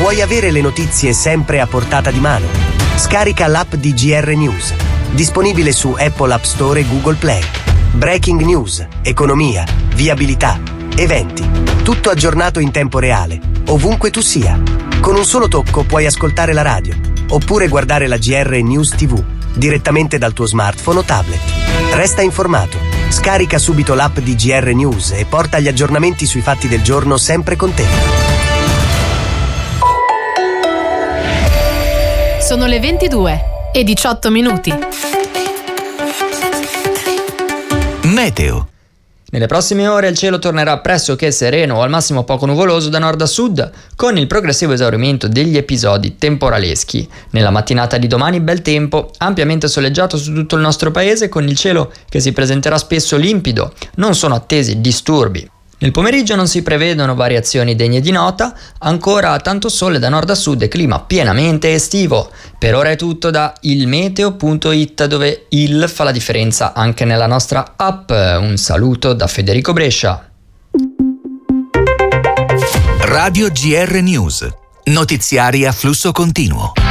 Vuoi avere le notizie sempre a portata di mano? Scarica l'app di GR News, disponibile su Apple App Store e Google Play. Breaking news, economia, viabilità, eventi, tutto aggiornato in tempo reale, ovunque tu sia. Con un solo tocco puoi ascoltare la radio, oppure guardare la GR News TV, direttamente dal tuo smartphone o tablet. Resta informato, scarica subito l'app di GR News e porta gli aggiornamenti sui fatti del giorno sempre con te. Sono le 22:18. Meteo. Nelle prossime ore il cielo tornerà pressoché sereno o al massimo poco nuvoloso da nord a sud, con il progressivo esaurimento degli episodi temporaleschi. Nella mattinata di domani bel tempo, ampiamente soleggiato su tutto il nostro paese, con il cielo che si presenterà spesso limpido. Non sono attesi disturbi. Nel pomeriggio non si prevedono variazioni degne di nota, ancora tanto sole da nord a sud e clima pienamente estivo. Per ora è tutto da ilmeteo.it, dove il fa la differenza anche nella nostra app. Un saluto da Federico Brescia. Radio GR News, notiziari a flusso continuo.